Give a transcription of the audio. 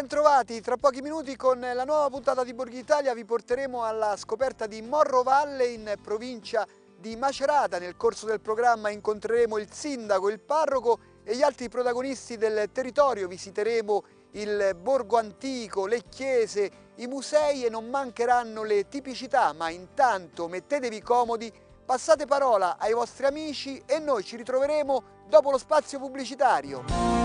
Bentrovati, tra pochi minuti con la nuova puntata di Borghi Italia vi porteremo alla scoperta di Morro Valle in provincia di Macerata. Nel corso del programma incontreremo il sindaco, il parroco e gli altri protagonisti del territorio. Visiteremo il borgo antico, le chiese, i musei e non mancheranno le tipicità, ma intanto mettetevi comodi, passate parola ai vostri amici e noi ci ritroveremo dopo lo spazio pubblicitario.